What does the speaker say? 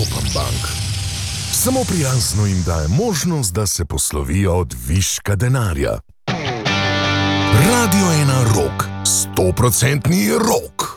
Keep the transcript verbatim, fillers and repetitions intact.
Bank. Samo prijazno jim daje možnost, da se poslovijo od viška denarja. Radio ena Rock, sto procentni rock.